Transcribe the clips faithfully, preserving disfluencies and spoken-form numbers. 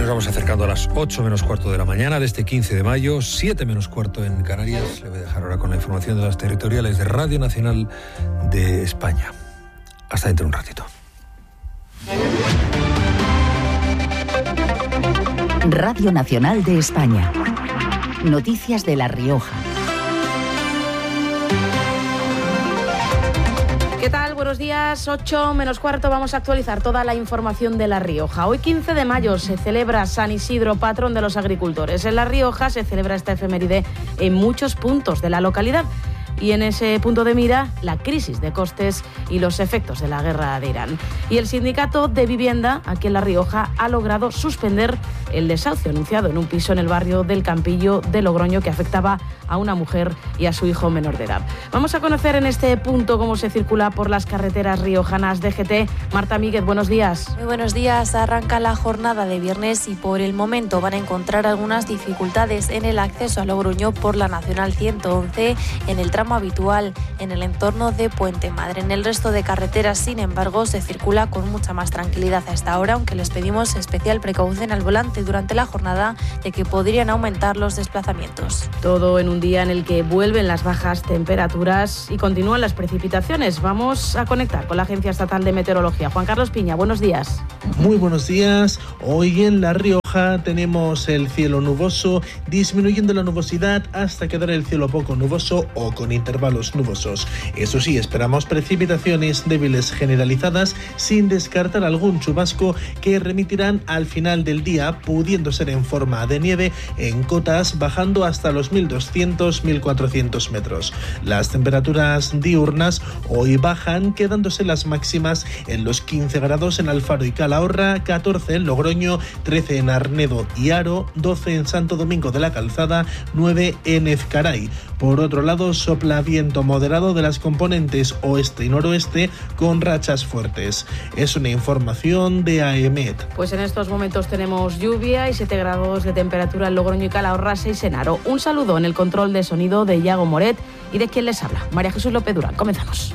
nos vamos acercando a las ocho menos cuarto de la mañana de este quince de mayo, siete menos cuarto en Canarias. Le voy a dejar ahora con la información de las territoriales de Radio Nacional de España. Hasta dentro de un ratito. Radio Nacional de España. Noticias de La Rioja. ¿Qué tal? Buenos días. ocho menos cuarto vamos a actualizar toda la información de La Rioja. Hoy quince de mayo se celebra San Isidro, patrón de los agricultores. En La Rioja se celebra esta efeméride en muchos puntos de la localidad. Y en ese punto de mira, la crisis de costes y los efectos de la guerra de Irán. Y el sindicato de vivienda aquí en La Rioja ha logrado suspender el desahucio anunciado en un piso en el barrio del Campillo de Logroño que afectaba a una mujer y a su hijo menor de edad. Vamos a conocer en este punto cómo se circula por las carreteras riojanas. D G T, Marta Míguez, buenos días. Muy buenos días. Arranca la jornada de viernes y por el momento van a encontrar algunas dificultades en el acceso a Logroño por la Nacional ciento once en el tramo habitual en el entorno de Puente Madre. En el resto de carreteras, sin embargo, se circula con mucha más tranquilidad a esta hora, aunque les pedimos especial precaución al volante durante la jornada, ya que podrían aumentar los desplazamientos. Todo en un día en el que vuelven las bajas temperaturas y continúan las precipitaciones. Vamos a conectar con la Agencia Estatal de Meteorología. Juan Carlos Piña, buenos días. Muy buenos días. Hoy en La Rioja tenemos el cielo nuboso, disminuyendo la nubosidad hasta quedar el cielo poco nuboso o con intervalos nubosos. Eso sí, esperamos precipitaciones débiles generalizadas, sin descartar algún chubasco que remitirán al final del día, pudiendo ser en forma de nieve en cotas, bajando hasta los mil doscientos a mil cuatrocientos metros. Las temperaturas diurnas hoy bajan, quedándose las máximas en los quince grados en Alfaro y Calahorra, catorce en Logroño, trece en Arnedo y Haro, doce en Santo Domingo de la Calzada, nueve en Ezcaray. Por otro lado, sopla viento moderado de las componentes oeste y noroeste con rachas fuertes. Es una información de AEMET. Pues en estos momentos tenemos lluvia y siete grados de temperatura en Logroño y Calahorra, seis en Haro. Un saludo en el control de sonido de Iago Moret y de quien les habla, María Jesús López Durán. Comenzamos.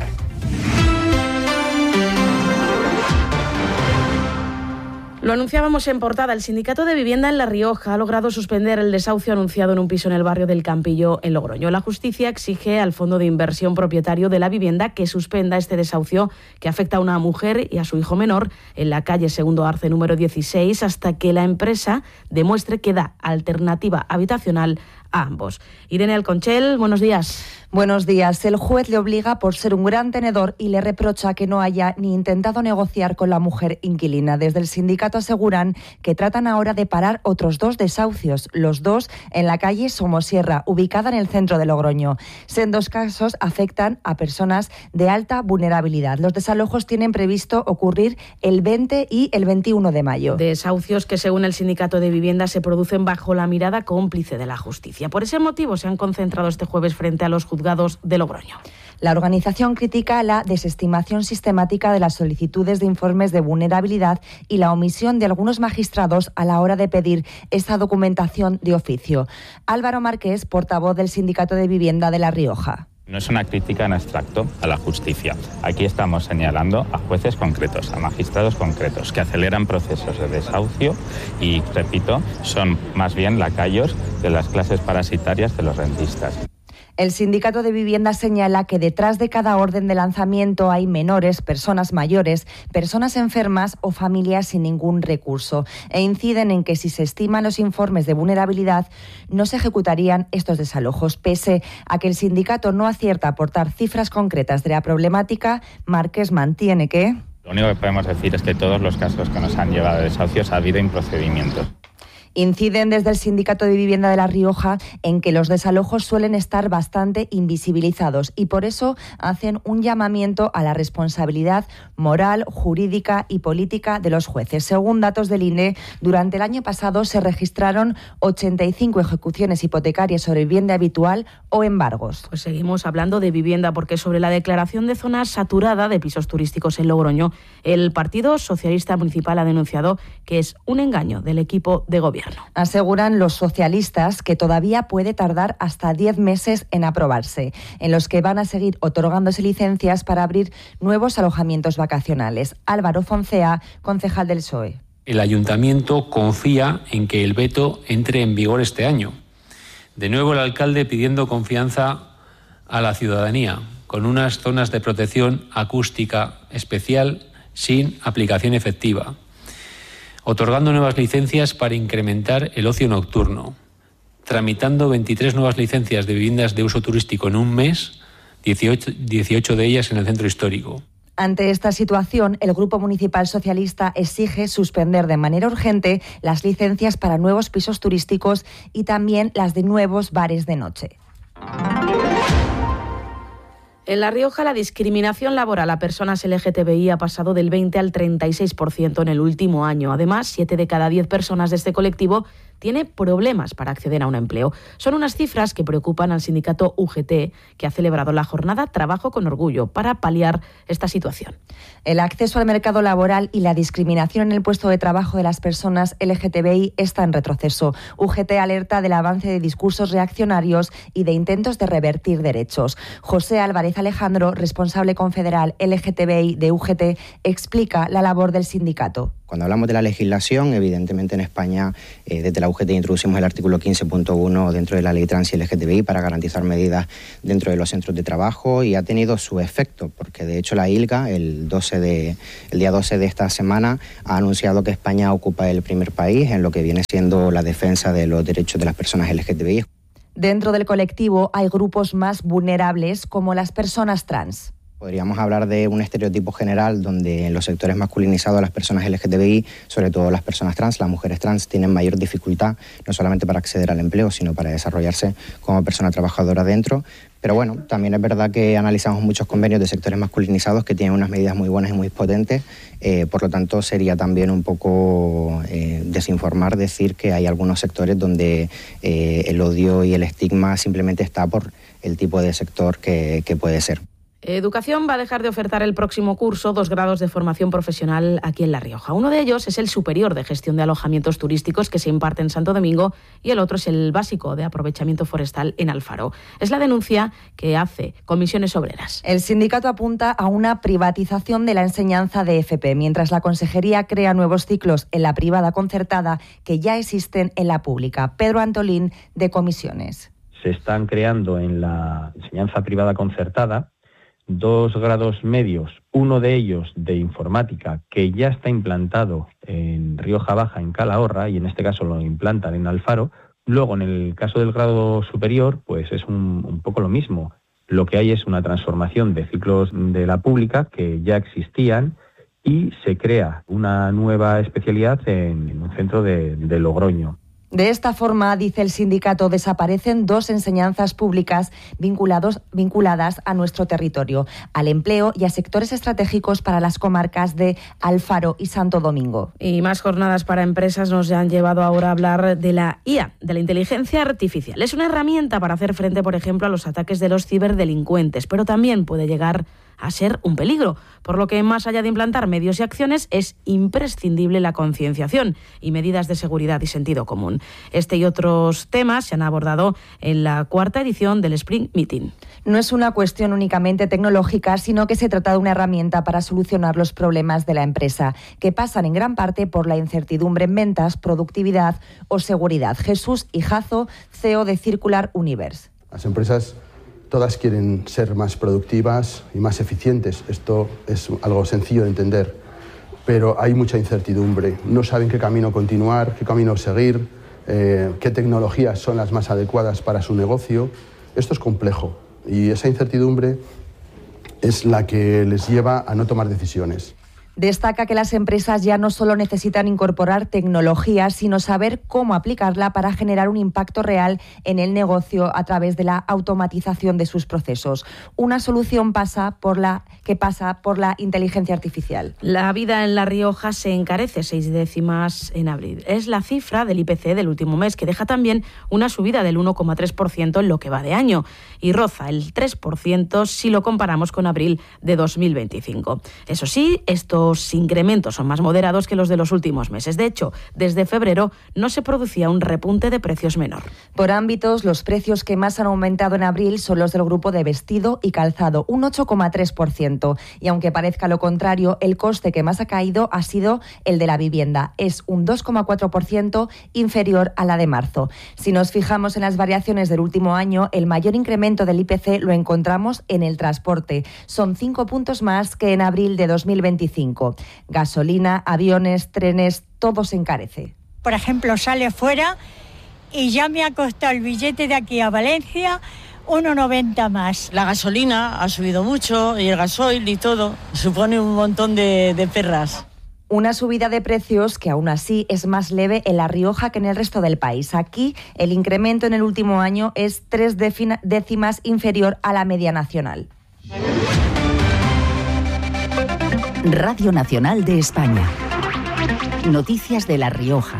Lo anunciábamos en portada. El Sindicato de Vivienda en La Rioja ha logrado suspender el desahucio anunciado en un piso en el barrio del Campillo, en Logroño. La justicia exige al Fondo de Inversión propietario de la vivienda que suspenda este desahucio que afecta a una mujer y a su hijo menor en la calle Segundo Arce número dieciséis hasta que la empresa demuestre que da alternativa habitacional a ambos. Irene Alconchel, buenos días. Buenos días. El juez le obliga por ser un gran tenedor y le reprocha que no haya ni intentado negociar con la mujer inquilina. Desde el sindicato aseguran que tratan ahora de parar otros dos desahucios, los dos en la calle Somosierra, ubicada en el centro de Logroño. En dos casos afectan a personas de alta vulnerabilidad. Los desalojos tienen previsto ocurrir el veinte y el veintiuno de mayo. Desahucios que, según el Sindicato de Vivienda, se producen bajo la mirada cómplice de la justicia. Por ese motivo se han concentrado este jueves frente a los juzgados de Logroño. La organización critica la desestimación sistemática de las solicitudes de informes de vulnerabilidad y la omisión de algunos magistrados a la hora de pedir esta documentación de oficio. Álvaro Márquez, portavoz del Sindicato de Vivienda de La Rioja. No es una crítica en abstracto a la justicia. Aquí estamos señalando a jueces concretos, a magistrados concretos, que aceleran procesos de desahucio y, repito, son más bien lacayos de las clases parasitarias de los rentistas. El Sindicato de Vivienda señala que detrás de cada orden de lanzamiento hay menores, personas mayores, personas enfermas o familias sin ningún recurso, e inciden en que si se estiman los informes de vulnerabilidad no se ejecutarían estos desalojos. Pese a que el sindicato no acierta a aportar cifras concretas de la problemática, Márquez mantiene que... Lo único que podemos decir es que todos los casos que nos han llevado a desahucios ha habido improcedimientos. Inciden desde el Sindicato de Vivienda de La Rioja en que los desalojos suelen estar bastante invisibilizados y por eso hacen un llamamiento a la responsabilidad moral, jurídica y política de los jueces. Según datos del I N E, durante el año pasado se registraron ochenta y cinco ejecuciones hipotecarias sobre vivienda habitual o embargos. Pues seguimos hablando de vivienda porque sobre la declaración de zona saturada de pisos turísticos en Logroño, el Partido Socialista Municipal ha denunciado que es un engaño del equipo de gobierno. Aseguran los socialistas que todavía puede tardar hasta diez meses en aprobarse, en los que van a seguir otorgándose licencias para abrir nuevos alojamientos vacacionales. Álvaro Foncea, concejal del P S O E. El ayuntamiento confía en que el veto entre en vigor este año. De nuevo el alcalde pidiendo confianza a la ciudadanía, con unas zonas de protección acústica especial sin aplicación efectiva, otorgando nuevas licencias para incrementar el ocio nocturno, tramitando veintitrés nuevas licencias de viviendas de uso turístico en un mes, dieciocho, dieciocho de ellas en el centro histórico. Ante esta situación, el Grupo Municipal Socialista exige suspender de manera urgente las licencias para nuevos pisos turísticos y también las de nuevos bares de noche. En La Rioja, la discriminación laboral a personas L G T B I ha pasado del veinte al treinta y seis por ciento en el último año. Además, siete de cada diez personas de este colectivo tiene problemas para acceder a un empleo. Son unas cifras que preocupan al sindicato U G T, que ha celebrado la jornada Trabajo con Orgullo para paliar esta situación. El acceso al mercado laboral y la discriminación en el puesto de trabajo de las personas L G T B I está en retroceso. U G T alerta del avance de discursos reaccionarios y de intentos de revertir derechos. José Álvarez Alejandro, responsable confederal L G T B I de U G T, explica la labor del sindicato. Cuando hablamos de la legislación, evidentemente en España, eh, desde la U G T introducimos el artículo quince punto uno dentro de la ley trans y L G T B I para garantizar medidas dentro de los centros de trabajo y ha tenido su efecto, porque de hecho la I L G A, el, doce de, el día doce de esta semana, ha anunciado que España ocupa el primer país en lo que viene siendo la defensa de los derechos de las personas L G T B I. Dentro del colectivo hay grupos más vulnerables como las personas trans. Podríamos hablar de un estereotipo general donde en los sectores masculinizados las personas L G T B I, sobre todo las personas trans, las mujeres trans, tienen mayor dificultad no solamente para acceder al empleo, sino para desarrollarse como persona trabajadora dentro. Pero bueno, también es verdad que analizamos muchos convenios de sectores masculinizados que tienen unas medidas muy buenas y muy potentes, eh, por lo tanto sería también un poco eh, desinformar decir que hay algunos sectores donde eh, el odio y el estigma simplemente está por el tipo de sector que, que puede ser. Educación va a dejar de ofertar el próximo curso dos grados de formación profesional aquí en La Rioja. Uno de ellos es el superior de gestión de alojamientos turísticos que se imparte en Santo Domingo y el otro es el básico de aprovechamiento forestal en Alfaro. Es la denuncia que hace Comisiones Obreras. El sindicato apunta a una privatización de la enseñanza de F P, mientras la Consejería crea nuevos ciclos en la privada concertada que ya existen en la pública. Pedro Antolín, de Comisiones. Se están creando en la enseñanza privada concertada dos grados medios, uno de ellos de informática, que ya está implantado en Rioja Baja, en Calahorra, y en este caso lo implantan en Alfaro. Luego, en el caso del grado superior, pues es un, un poco lo mismo. Lo que hay es una transformación de ciclos de la pública que ya existían y se crea una nueva especialidad en, en un centro de, de Logroño. De esta forma, dice el sindicato, desaparecen dos enseñanzas públicas vinculados, vinculadas a nuestro territorio, al empleo y a sectores estratégicos para las comarcas de Alfaro y Santo Domingo. Y más jornadas para empresas nos han llevado ahora a hablar de la I A, de la inteligencia artificial. Es una herramienta para hacer frente, por ejemplo, a los ataques de los ciberdelincuentes, pero también puede llegar a ser un peligro, por lo que más allá de implantar medios y acciones es imprescindible la concienciación y medidas de seguridad y sentido común. Este y otros temas se han abordado en la cuarta edición del Spring Meeting. No es una cuestión únicamente tecnológica, sino que se trata de una herramienta para solucionar los problemas de la empresa, que pasan en gran parte por la incertidumbre en ventas, productividad o seguridad. Jesús Hijazo, C E O de Circular Universe. Las empresas todas quieren ser más productivas y más eficientes. Esto es algo sencillo de entender, pero hay mucha incertidumbre. No saben qué camino continuar, qué camino seguir, eh, qué tecnologías son las más adecuadas para su negocio. Esto es complejo y esa incertidumbre es la que les lleva a no tomar decisiones. Destaca que las empresas ya no solo necesitan incorporar tecnología, sino saber cómo aplicarla para generar un impacto real en el negocio a través de la automatización de sus procesos. Una solución pasa por la que pasa por la inteligencia artificial. La vida en La Rioja se encarece seis décimas en abril. Es la cifra del I P C del último mes, que deja también una subida del uno coma tres por ciento en lo que va de año y roza el tres por ciento si lo comparamos con abril de dos mil veinticinco. Eso sí, esto Los incrementos son más moderados que los de los últimos meses. De hecho, desde febrero no se producía un repunte de precios menor. Por ámbitos, los precios que más han aumentado en abril son los del grupo de vestido y calzado, un ocho coma tres por ciento. Y aunque parezca lo contrario, el coste que más ha caído ha sido el de la vivienda. Es un dos coma cuatro por ciento inferior a la de marzo. Si nos fijamos en las variaciones del último año, el mayor incremento del I P C lo encontramos en el transporte. Son cinco puntos más que en abril de dos mil veinticinco. Gasolina, aviones, trenes, todo se encarece. Por ejemplo, sale fuera y ya me ha costado el billete de aquí a Valencia uno noventa más. La gasolina ha subido mucho y el gasoil y todo. Supone un montón de, de perras. Una subida de precios que aún así es más leve en La Rioja que en el resto del país. Aquí el incremento en el último año es tres décimas inferior a la media nacional. Radio Nacional de España. Noticias de La Rioja.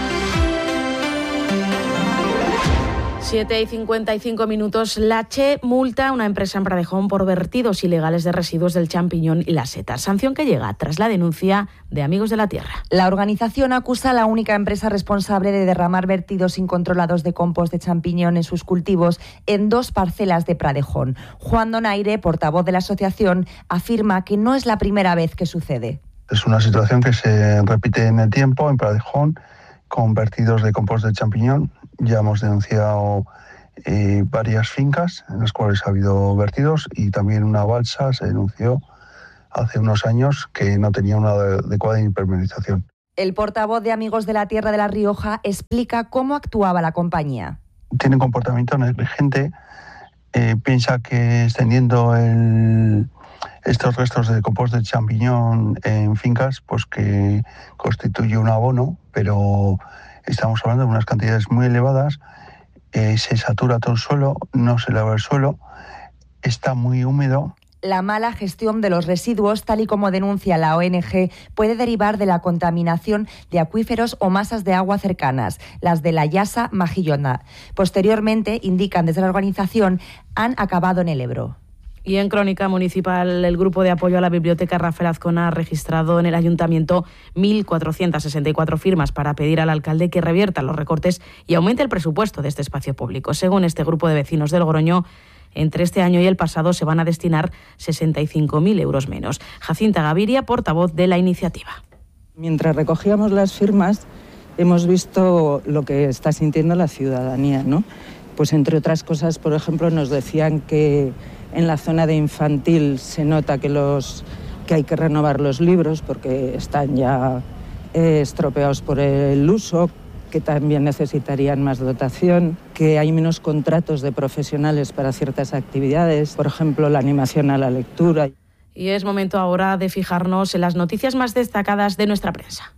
siete y cincuenta y cinco minutos. La Che multa a una empresa en Pradejón por vertidos ilegales de residuos del champiñón y las setas. Sanción que llega tras la denuncia de Amigos de la Tierra. La organización acusa a la única empresa responsable de derramar vertidos incontrolados de compost de champiñón en sus cultivos en dos parcelas de Pradejón. Juan Donaire, portavoz de la asociación, afirma que no es la primera vez que sucede. Es una situación que se repite en el tiempo en Pradejón con vertidos de compost de champiñón. Ya hemos denunciado eh, varias fincas en las cuales ha habido vertidos y también una balsa se denunció hace unos años que no tenía una adecuada impermeabilización. El portavoz de Amigos de la Tierra de La Rioja explica cómo actuaba la compañía. Tiene un comportamiento negligente, eh, piensa que extendiendo el, estos restos de compost de champiñón en fincas, pues que constituye un abono, pero estamos hablando de unas cantidades muy elevadas, eh, se satura todo el suelo, no se lava el suelo, está muy húmedo. La mala gestión de los residuos, tal y como denuncia la O N G, puede derivar de la contaminación de acuíferos o masas de agua cercanas, las de la Yasa Majillona. Posteriormente, indican desde la organización, han acabado en el Ebro. Y en Crónica Municipal, el Grupo de Apoyo a la Biblioteca Rafael Azcona ha registrado en el Ayuntamiento mil cuatrocientas sesenta y cuatro firmas para pedir al alcalde que revierta los recortes y aumente el presupuesto de este espacio público. Según este grupo de vecinos del Logroño, entre este año y el pasado se van a destinar sesenta y cinco mil euros menos. Jacinta Gaviria, portavoz de la iniciativa. Mientras recogíamos las firmas, hemos visto lo que está sintiendo la ciudadanía, ¿no? Pues entre otras cosas, por ejemplo, nos decían que en la zona de infantil se nota que, los, que hay que renovar los libros porque están ya eh, estropeados por el uso, que también necesitarían más dotación, que hay menos contratos de profesionales para ciertas actividades, por ejemplo, la animación a la lectura. Y es momento ahora de fijarnos en las noticias más destacadas de nuestra prensa.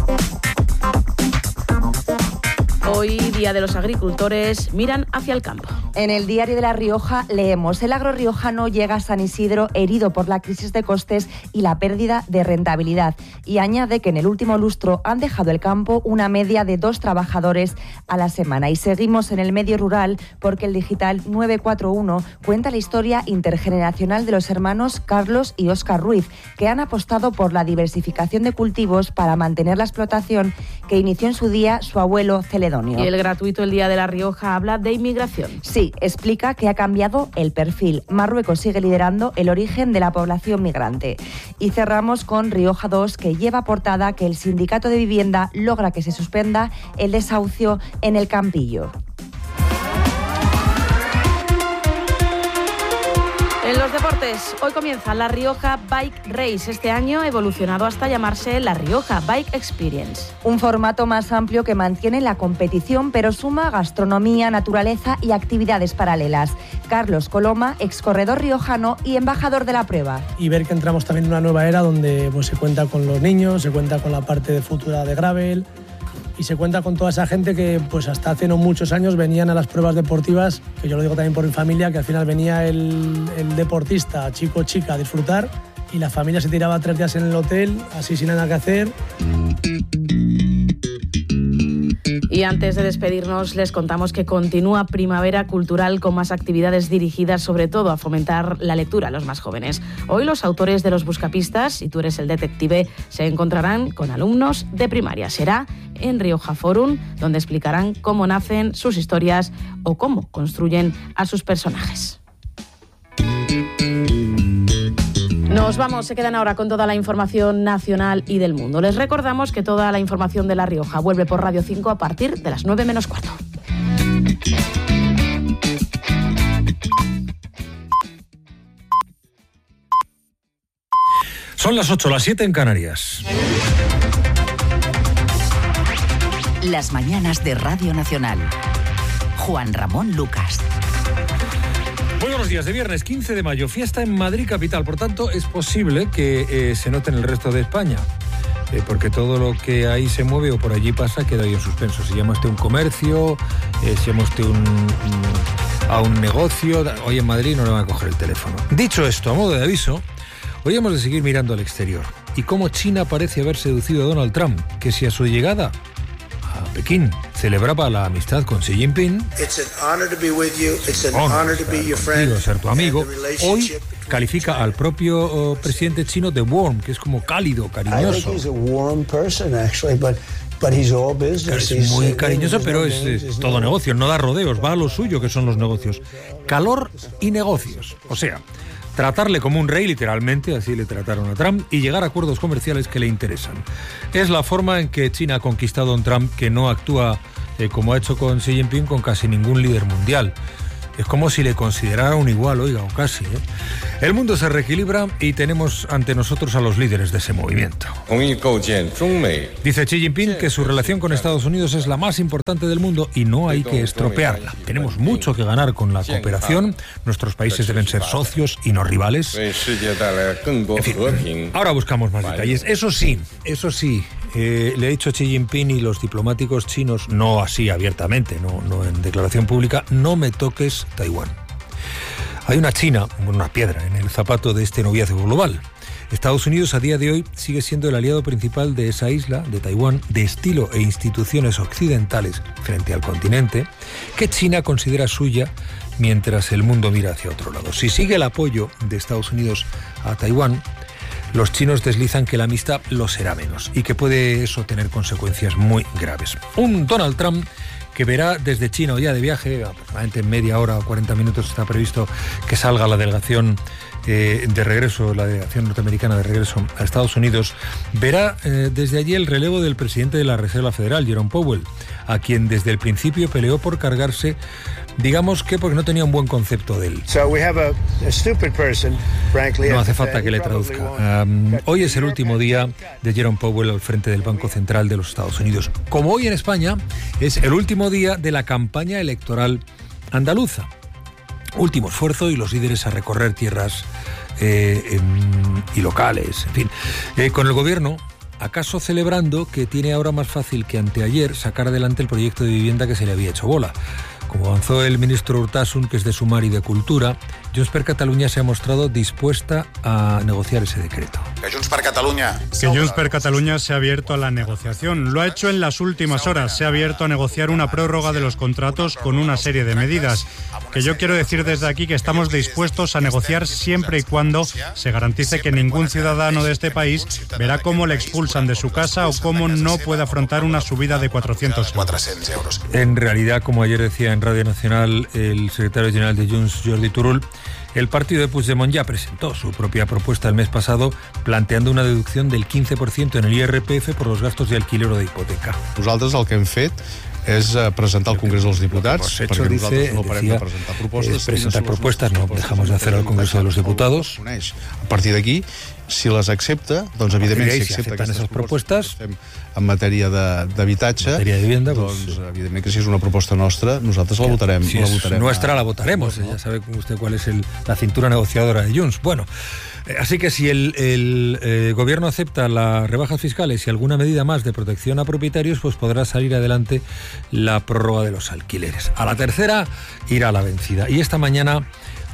Hoy, Día de los Agricultores, miran hacia el campo. En el Diario de La Rioja leemos: el agro riojano llega a San Isidro herido por la crisis de costes y la pérdida de rentabilidad. Y añade que en el último lustro han dejado el campo una media de dos trabajadores a la semana. Y seguimos en el medio rural porque el digital nueve cuatro uno cuenta la historia intergeneracional de los hermanos Carlos y Óscar Ruiz, que han apostado por la diversificación de cultivos para mantener la explotación que inició en su día su abuelo Celedonio. Y el gratuito El Día de La Rioja habla de inmigración. Sí, explica que ha cambiado el perfil. Marruecos sigue liderando el origen de la población migrante. Y cerramos con Rioja dos, que lleva portada que el sindicato de vivienda logra que se suspenda el desahucio en el Campillo. En los deportes, hoy comienza La Rioja Bike Race. Este año ha evolucionado hasta llamarse La Rioja Bike Experience. Un formato más amplio que mantiene la competición, pero suma gastronomía, naturaleza y actividades paralelas. Carlos Coloma, excorredor riojano y embajador de la prueba. Y ver que entramos también en una nueva era donde pues, se cuenta con los niños, se cuenta con la parte de futura de gravel, y se cuenta con toda esa gente que pues hasta hace no muchos años venían a las pruebas deportivas, que yo lo digo también por mi familia, que al final venía el, el deportista, chico o chica, a disfrutar, y la familia se tiraba tres días en el hotel, así sin nada que hacer. Y antes de despedirnos, les contamos que continúa Primavera Cultural con más actividades dirigidas sobre todo a fomentar la lectura a los más jóvenes. Hoy los autores de Los Buscapistas, y tú eres el detective, se encontrarán con alumnos de primaria. Será en Rioja Forum, donde explicarán cómo nacen sus historias o cómo construyen a sus personajes. Nos vamos, se quedan ahora con toda la información nacional y del mundo. Les recordamos que toda la información de La Rioja vuelve por Radio cinco a partir de las nueve menos cuarto. Son las ocho, las siete en Canarias. Las mañanas de Radio Nacional. Juan Ramón Lucas. Muy buenos días, de viernes quince de mayo, fiesta en Madrid capital, por tanto es posible que eh, se note en el resto de España, eh, porque todo lo que ahí se mueve o por allí pasa queda ahí en suspenso. Si llama usted un comercio, eh, si llama usted un, un, a un negocio, hoy en Madrid no le van a coger el teléfono. Dicho esto, a modo de aviso, hoy hemos de seguir mirando al exterior y cómo China parece haber seducido a Donald Trump, que si a su llegada a Pekín celebraba la amistad con Xi Jinping, honor ser tu amigo, hoy califica al propio oh, presidente chino de warm, que es como cálido, cariñoso. Es muy cariñoso, pero es, es todo negocio, no da rodeos, va a lo suyo, que son los negocios. Calor y negocios, o sea, tratarle como un rey, literalmente, así le trataron a Trump, y llegar a acuerdos comerciales que le interesan. Es la forma en que China ha conquistado a un Trump que no actúa eh, como ha hecho con Xi Jinping con casi ningún líder mundial. Es como si le considerara un igual, oiga, o casi. ¿eh? El mundo se reequilibra y tenemos ante nosotros a los líderes de ese movimiento. Dice Xi Jinping que su relación con Estados Unidos es la más importante del mundo y no hay que estropearla. Tenemos mucho que ganar con la cooperación. Nuestros países deben ser socios y no rivales. En fin, ahora buscamos más detalles. Eso sí, eso sí, eh, le ha dicho Xi Jinping y los diplomáticos chinos, no así abiertamente, no, no en declaración pública, no me toques Taiwán. Hay una China, una piedra en el zapato de este noviazgo global. Estados Unidos a día de hoy sigue siendo el aliado principal de esa isla, de Taiwán, de estilo e instituciones occidentales frente al continente, que China considera suya mientras el mundo mira hacia otro lado. Si sigue el apoyo de Estados Unidos a Taiwán, los chinos deslizan que la amistad lo será menos y que puede eso tener consecuencias muy graves. Un Donald Trump que verá desde China o ya de viaje, aproximadamente en media hora o cuarenta minutos está previsto que salga la delegación eh, de regreso, la delegación norteamericana de regreso a Estados Unidos, verá eh, desde allí el relevo del presidente de la Reserva Federal, Jerome Powell, a quien desde el principio peleó por cargarse, digamos que porque no tenía un buen concepto de él. No hace falta que le traduzca. Um, hoy es el último día de Jerome Powell al frente del Banco Central de los Estados Unidos. Como hoy en España es el último día de la campaña electoral andaluza. Último esfuerzo y los líderes a recorrer tierras eh, en, y locales, en fin. Eh, con el gobierno, acaso celebrando que tiene ahora más fácil que anteayer sacar adelante el proyecto de vivienda que se le había hecho bola. Como avanzó el ministro Urtasun, que es de Sumar y de Cultura, Junts per Catalunya se ha mostrado dispuesta a negociar ese decreto. Que Junts per Catalunya... Que Junts per Catalunya se ha abierto a la negociación. Lo ha hecho en las últimas horas. Se ha abierto a negociar una prórroga de los contratos con una serie de medidas. Que yo quiero decir desde aquí que estamos dispuestos a negociar siempre y cuando se garantice que ningún ciudadano de este país verá cómo le expulsan de su casa o cómo no puede afrontar una subida de cuatrocientos euros. En realidad, como ayer decía en Radio Nacional el secretario general de Junts, Jordi Turull, el partido de Puigdemont ya presentó su propia propuesta el mes pasado, planteando una deducción del quince por ciento en el I R P F por los gastos de alquiler o de hipoteca. Nosaltres el que hem fet és presentar al Congrés dels Diputats, hecho, perquè nosaltres dice, no parem decía, de presentar propostes. Presentar propuestas, no dejamos de hacer al Congreso de los Diputados. A partir d'aquí, si les accepta, doncs evidentment si accepta aquestes propostes en matèria d'habitatge, de vivienda, doncs pues, evidentment que si és una proposta nostra, nosaltres la votarem. Si la es votarem nuestra, la votaremos. Bueno, ya sabe usted cuál es el, la cintura negociadora de Junts. Bueno, así que si el, el eh, gobierno acepta las rebajas fiscales y alguna medida más de protección a propietarios, pues podrá salir adelante la prórroga de los alquileres. A la tercera irá la vencida. Y esta mañana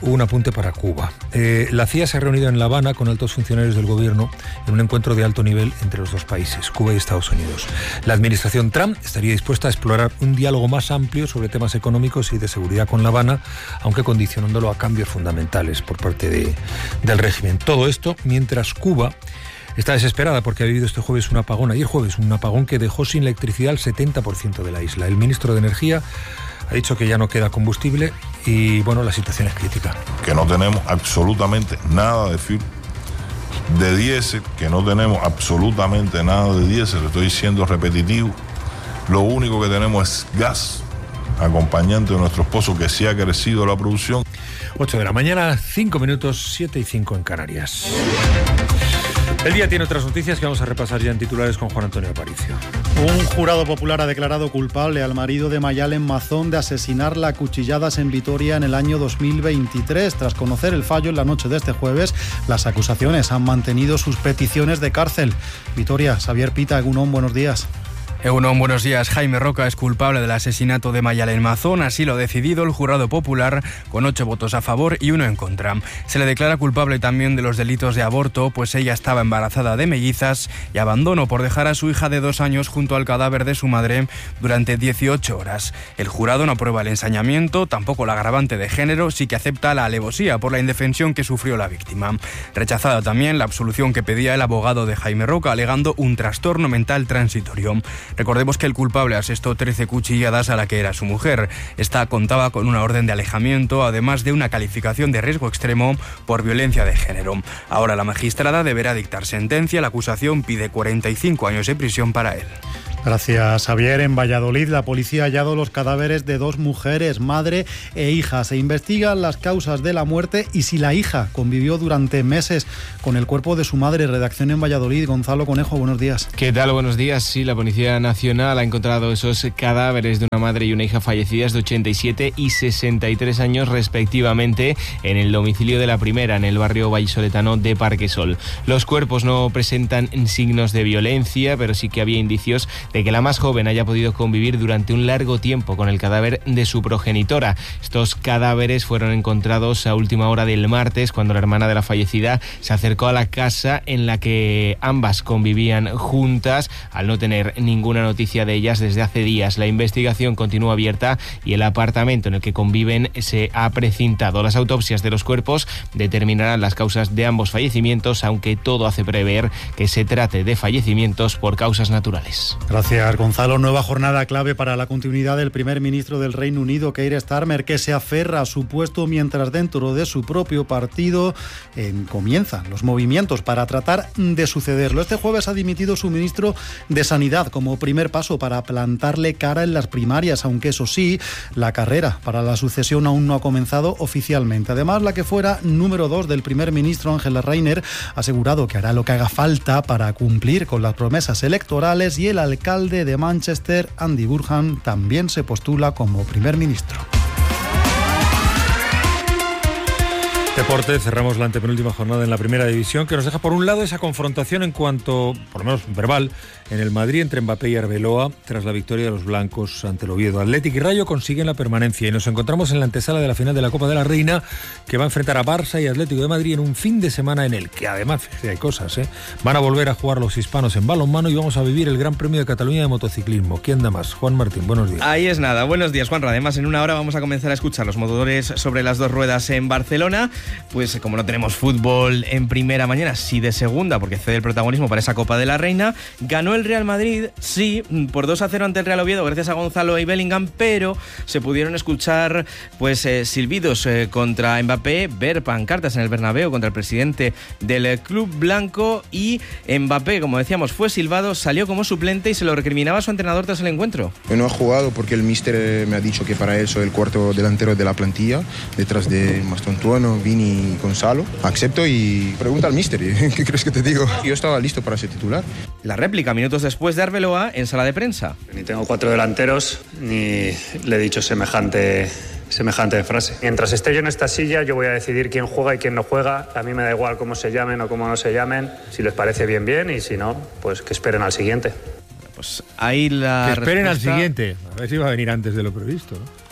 un apunte para Cuba. Eh, la C I A se ha reunido en La Habana con altos funcionarios del gobierno en un encuentro de alto nivel entre los dos países, Cuba y Estados Unidos. La administración Trump estaría dispuesta a explorar un diálogo más amplio sobre temas económicos y de seguridad con La Habana, aunque condicionándolo a cambios fundamentales por parte de, del régimen. Todo esto mientras Cuba está desesperada porque ha vivido este jueves un apagón, ayer jueves, un apagón que dejó sin electricidad al setenta por ciento de la isla. El ministro de Energía ha dicho que ya no queda combustible y, bueno, la situación es crítica. Que no tenemos absolutamente nada de fuel, de diésel, que no tenemos absolutamente nada de diésel, estoy siendo repetitivo. Lo único que tenemos es gas, acompañante de nuestros pozos, que sí ha crecido la producción. ocho de la mañana, cinco minutos, siete y cinco en Canarias. El día tiene otras noticias que vamos a repasar ya en titulares con Juan Antonio Aparicio. Un jurado popular ha declarado culpable al marido de Mayalen Mazón de asesinarla a cuchilladas en Vitoria en el año dos mil veintitrés. Tras conocer el fallo en la noche de este jueves, las acusaciones han mantenido sus peticiones de cárcel. Vitoria, Xavier Pita, Egunon, buenos días. Egunon, buenos días. Jaime Roca es culpable del asesinato de Mayalen Mazón, así lo ha decidido el jurado popular con ocho votos a favor y uno en contra. Se le declara culpable también de los delitos de aborto, pues ella estaba embarazada de mellizas, y abandono por dejar a su hija de dos años junto al cadáver de su madre durante dieciocho horas. El jurado no aprueba el ensañamiento, tampoco la agravante de género, sí que acepta la alevosía por la indefensión que sufrió la víctima. Rechazada también la absolución que pedía el abogado de Jaime Roca, alegando un trastorno mental transitorio. Recordemos que el culpable asestó trece cuchilladas a la que era su mujer. Esta contaba con una orden de alejamiento, además de una calificación de riesgo extremo por violencia de género. Ahora la magistrada deberá dictar sentencia. La acusación pide cuarenta y cinco años de prisión para él. Gracias, Javier. En Valladolid, la policía ha hallado los cadáveres de dos mujeres, madre e hija. Se investigan las causas de la muerte y si la hija convivió durante meses con el cuerpo de su madre. Redacción en Valladolid. Gonzalo Conejo, buenos días. ¿Qué tal? Buenos días. Sí, la Policía Nacional ha encontrado esos cadáveres de una madre y una hija fallecidas de ochenta y siete y sesenta y tres años respectivamente en el domicilio de la primera, en el barrio vallisoletano de Parquesol. Los cuerpos no presentan signos de violencia, pero sí que había indicios de que la más joven haya podido convivir durante un largo tiempo con el cadáver de su progenitora. Estos cadáveres fueron encontrados a última hora del martes, cuando la hermana de la fallecida se acercó a la casa en la que ambas convivían juntas, al no tener ninguna noticia de ellas desde hace días. La investigación continúa abierta y el apartamento en el que conviven se ha precintado. Las autopsias de los cuerpos determinarán las causas de ambos fallecimientos, aunque todo hace prever que se trate de fallecimientos por causas naturales. Gracias, Gonzalo. Nueva jornada clave para la continuidad del primer ministro del Reino Unido, Keir Starmer, que se aferra a su puesto mientras dentro de su propio partido eh, comienzan los movimientos para tratar de sucederlo. Este jueves ha dimitido su ministro de Sanidad como primer paso para plantarle cara en las primarias, aunque eso sí, la carrera para la sucesión aún no ha comenzado oficialmente. Además, la que fuera número dos del primer ministro, Angela Rayner, ha asegurado que hará lo que haga falta para cumplir con las promesas electorales, y el alcalde de Manchester, Andy Burnham, también se postula como primer ministro. Deporte, cerramos la antepenúltima jornada en la primera división, que nos deja por un lado esa confrontación en cuanto, por lo menos verbal, en el Madrid entre Mbappé y Arbeloa tras la victoria de los blancos ante el Oviedo. Atlético y Rayo consiguen la permanencia y nos encontramos en la antesala de la final de la Copa de la Reina, que va a enfrentar a Barça y Atlético de Madrid en un fin de semana en el que además, fíjate, hay cosas, ¿eh? Van a volver a jugar los hispanos en balonmano y vamos a vivir el Gran Premio de Cataluña de motociclismo. ¿Quién da más? Juan Martín, buenos días. Ahí es nada, buenos días, Juanra. Además, en una hora vamos a comenzar a escuchar los motores sobre las dos ruedas en Barcelona. Pues como no tenemos fútbol en primera mañana, sí de segunda, porque cede el protagonismo para esa Copa de la Reina. Ganó el Real Madrid, sí, por dos a cero ante el Real Oviedo, gracias a Gonzalo y Bellingham, pero se pudieron escuchar pues eh, silbidos eh, contra Mbappé, ver pancartas en el Bernabéu contra el presidente del club blanco, y Mbappé, como decíamos, fue silbado, salió como suplente y se lo recriminaba a su entrenador tras el encuentro. No ha jugado porque el míster me ha dicho que para él soy el cuarto delantero de la plantilla, detrás de Mastontuono, Vini y Gonzalo. Acepto y pregunta al míster, ¿qué crees que te digo? Yo estaba listo para ser titular. La réplica minutos después de Arbeloa en sala de prensa. Ni tengo cuatro delanteros, ni le he dicho semejante... semejante frase. Mientras esté yo en esta silla, yo voy a decidir quién juega y quién no juega. A mí me da igual cómo se llamen o cómo no se llamen. Si les parece bien, bien, y si no, pues que esperen al siguiente. Pues ahí la Que esperen respuesta... al siguiente. A ver si va a venir antes de lo previsto, ¿no?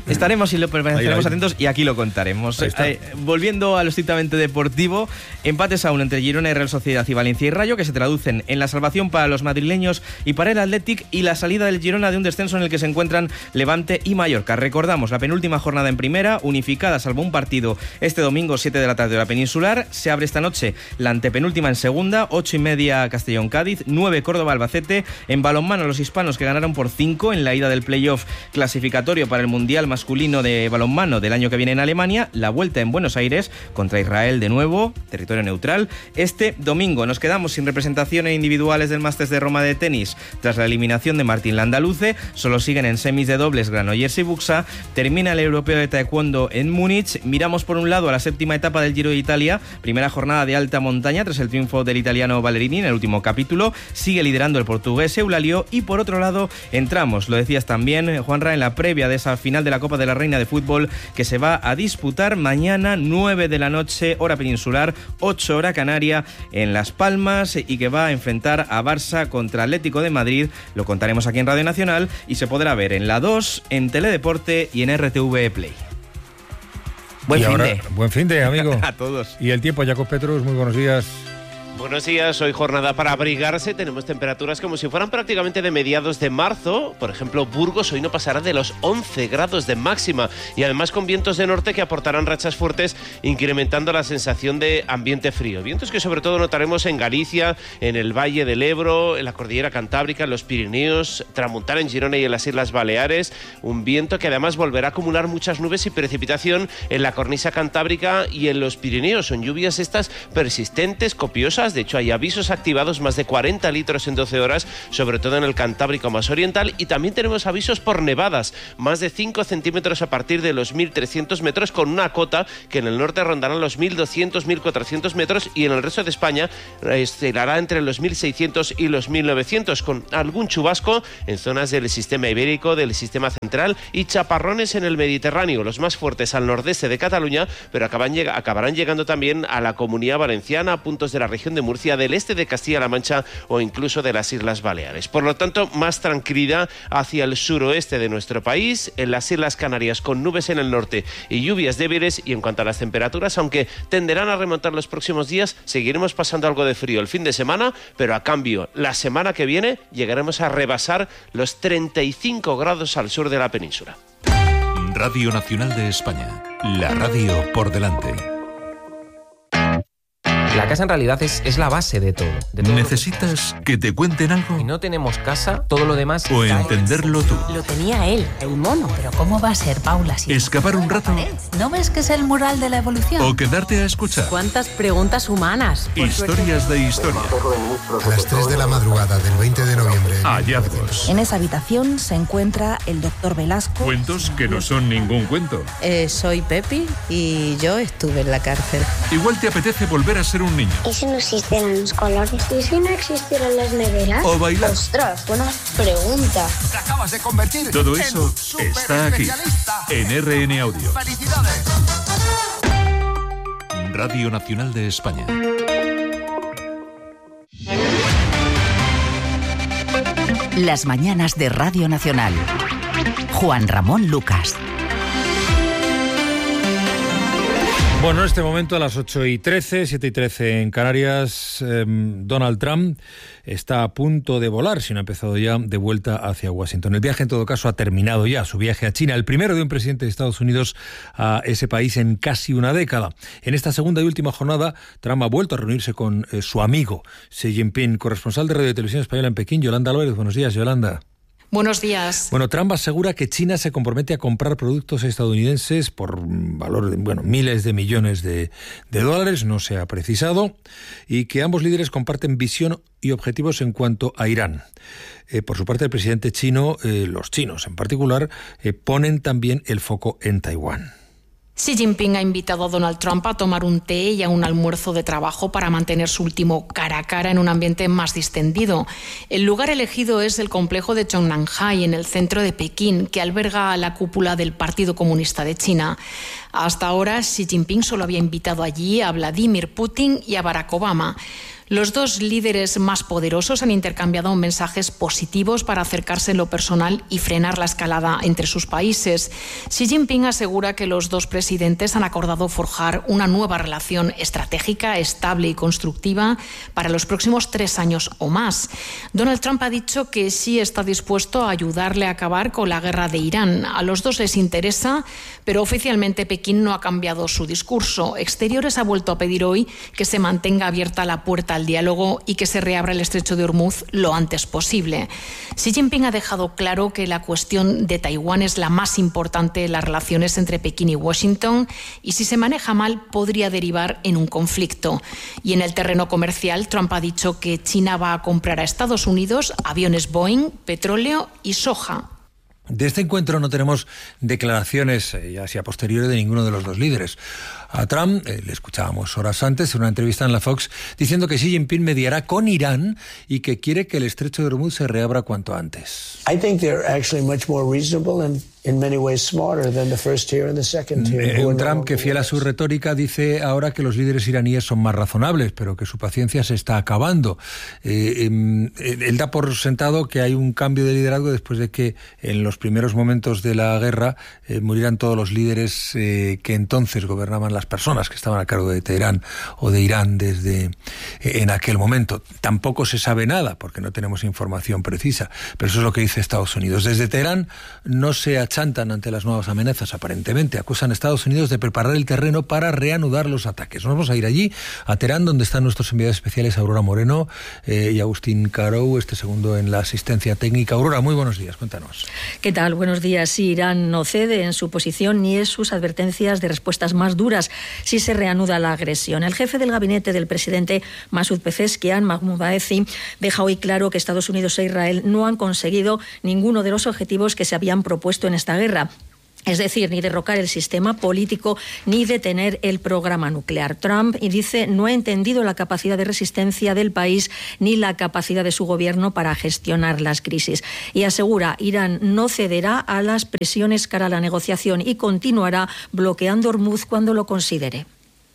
Estaremos y lo permaneceremos atentos y aquí lo contaremos. Eh, volviendo a lo estrictamente deportivo, empates a uno entre Girona y Real Sociedad y Valencia y Rayo, que se traducen en la salvación para los madrileños y para el Athletic, y la salida del Girona de un descenso en el que se encuentran Levante y Mallorca. Recordamos la penúltima jornada en primera, unificada salvo un partido este domingo siete de la tarde de la Peninsular. Se abre esta noche la antepenúltima en segunda, ocho y media Castellón-Cádiz, nueve Córdoba-Albacete. En balonmano los hispanos que ganaron por cinco en la ida del playoff clasificatorio para el Mundial masculino de balonmano del año que viene en Alemania. La vuelta en Buenos Aires contra Israel de nuevo, territorio neutral. Este domingo nos quedamos sin representaciones individuales del Masters de Roma de tenis tras la eliminación de Martín Landaluce. Solo siguen en semis de dobles Granollers y Buxa. Termina el europeo de taekwondo en Múnich. Miramos por un lado a la séptima etapa del Giro de Italia, primera jornada de alta montaña tras el triunfo del italiano Ballerini en el último capítulo. Sigue liderando el portugués Eulalio, y por otro lado entramos, lo decías también Juanra, en la previa de esa final de la Copa de la Reina de Fútbol que se va a disputar mañana nueve de la noche hora peninsular, ocho hora canaria, en Las Palmas, y que va a enfrentar a Barça contra Atlético de Madrid. Lo contaremos aquí en Radio Nacional y se podrá ver en La dos, en Teledeporte y en R T V Play. Buen y fin ahora, de. Buen fin de, amigo. A todos. Y el tiempo, Jacob Petrus, muy buenos días. Buenos días, hoy jornada para abrigarse, tenemos temperaturas como si fueran prácticamente de mediados de marzo. Por ejemplo, Burgos hoy no pasará de los once grados de máxima, y además con vientos de norte que aportarán rachas fuertes, incrementando la sensación de ambiente frío. Vientos que sobre todo notaremos en Galicia, en el Valle del Ebro, en la Cordillera Cantábrica, en los Pirineos, tramontana en Girona y en las Islas Baleares. Un viento que además volverá a acumular muchas nubes y precipitación en la cornisa cantábrica y en los Pirineos. Son lluvias estas persistentes, copiosas. De hecho, hay avisos activados, más de cuarenta litros en doce horas, sobre todo en el Cantábrico más oriental, y también tenemos avisos por nevadas, más de cinco centímetros a partir de los mil trescientos metros, con una cota que en el norte rondarán los mil doscientos, mil cuatrocientos metros, y en el resto de España oscilará entre los mil seiscientos y los mil novecientos, con algún chubasco en zonas del sistema ibérico, del sistema central, y chaparrones en el Mediterráneo, los más fuertes al nordeste de Cataluña, pero acaban, acabarán llegando también a la Comunidad Valenciana, a puntos de la región de Murcia, del este de Castilla-La Mancha o incluso de las Islas Baleares. Por lo tanto, más tranquilidad hacia el suroeste de nuestro país, en las Islas Canarias con nubes en el norte y lluvias débiles. Y en cuanto a las temperaturas, aunque tenderán a remontar los próximos días, seguiremos pasando algo de frío el fin de semana, pero a cambio, la semana que viene llegaremos a rebasar los treinta y cinco grados al sur de la península. Radio Nacional de España, la radio por delante. La casa en realidad es, es la base de todo. De todo. ¿Necesitas que te cuenten algo? Si no tenemos casa, todo lo demás... O entenderlo tú. Lo tenía él, el mono. Pero ¿cómo va a ser, Paula? Si ¿Escapar un rato? ¿No ves que es el mural de la evolución? ¿O quedarte a escuchar? ¿Cuántas preguntas humanas? Historias de historia. A las tres de la madrugada del veinte de noviembre... Hallazgos. En esa habitación se encuentra el doctor Velasco. Cuentos que no son ningún cuento. Eh, soy Pepi y yo estuve en la cárcel. Igual te apetece volver a ser un niño. ¿Y si no existieran los colores? ¿Y si no existieran las neveras? O bailar. Ostras, buena pregunta. Te acabas de convertir. Todo eso está aquí, en R N Audio. ¡Felicidades! Radio Nacional de España. Las mañanas de Radio Nacional. Juan Ramón Lucas. Bueno, en este momento a las ocho y trece, siete y trece en Canarias, eh, Donald Trump está a punto de volar, si no ha empezado ya, de vuelta hacia Washington. El viaje, en todo caso, ha terminado ya, su viaje a China, el primero de un presidente de Estados Unidos a ese país en casi una década. En esta segunda y última jornada, Trump ha vuelto a reunirse con eh, su amigo Xi Jinping, corresponsal de Radio y Televisión Española en Pekín, Yolanda Álvarez. Buenos días, Yolanda. Buenos días. Bueno, Trump asegura que China se compromete a comprar productos estadounidenses por valor de, bueno, miles de millones de, de dólares, no se ha precisado, y que ambos líderes comparten visión y objetivos en cuanto a Irán. Eh, por su parte, el presidente chino, eh, los chinos en particular, eh, ponen también el foco en Taiwán. Xi Jinping ha invitado a Donald Trump a tomar un té y a un almuerzo de trabajo para mantener su último cara a cara en un ambiente más distendido. El lugar elegido es el complejo de Zhongnanhai, en el centro de Pekín, que alberga la cúpula del Partido Comunista de China. Hasta ahora, Xi Jinping solo había invitado allí a Vladimir Putin y a Barack Obama. Los dos líderes más poderosos han intercambiado mensajes positivos para acercarse en lo personal y frenar la escalada entre sus países. Xi Jinping asegura que los dos presidentes han acordado forjar una nueva relación estratégica, estable y constructiva para los próximos tres años o más. Donald Trump ha dicho que Xi está dispuesto a ayudarle a acabar con la guerra de Irán. A los dos les interesa, pero oficialmente Pekín no ha cambiado su discurso. Exteriores ha vuelto a pedir hoy que se mantenga abierta la puerta al diálogo y que se reabra el estrecho de Hormuz lo antes posible. Xi Jinping ha dejado claro que la cuestión de Taiwán es la más importante en las relaciones entre Pekín y Washington y si se maneja mal podría derivar en un conflicto. Y en el terreno comercial, Trump ha dicho que China va a comprar a Estados Unidos aviones Boeing, petróleo y soja. De este encuentro no tenemos declaraciones, eh, ya sea posteriores, de ninguno de los dos líderes. A Trump, eh, le escuchábamos horas antes en una entrevista en la Fox, diciendo que Xi Jinping mediará con Irán y que quiere que el estrecho de Hormuz se reabra cuanto antes. I think they're actually much more reasonable and in many ways smarter than the first tier and the second tier. Eh, un Trump que, fiel a su retórica, dice ahora que los líderes iraníes son más razonables, pero que su paciencia se está acabando. Eh, eh, él da por sentado que hay un cambio de liderazgo después de que en los primeros momentos de la guerra eh, murieran todos los líderes eh, que entonces gobernaban las personas que estaban a cargo de Teherán o de Irán desde eh, en aquel momento. Tampoco se sabe nada porque no tenemos información precisa, pero eso es lo que dice Estados Unidos. Desde Teherán no se achantan ante las nuevas amenazas, aparentemente. Acusan a Estados Unidos de preparar el terreno para reanudar los ataques. Nos vamos a ir allí, a Teherán, donde están nuestros enviados especiales Aurora Moreno eh, y Agustín Carou, este segundo en la asistencia técnica. Aurora, muy buenos días, cuéntanos. ¿Qué tal? Buenos días. Sí, Irán no cede en su posición ni en sus advertencias de respuestas más duras si se reanuda la agresión. El jefe del gabinete del presidente Masoud Pezeshkian, Mahmoud Baezi, deja hoy claro que Estados Unidos e Israel no han conseguido ninguno de los objetivos que se habían propuesto en esta guerra. Es decir, ni derrocar el sistema político ni detener el programa nuclear. Trump, y dice, no ha entendido la capacidad de resistencia del país ni la capacidad de su gobierno para gestionar las crisis. Y asegura, Irán no cederá a las presiones cara a la negociación y continuará bloqueando Hormuz cuando lo considere.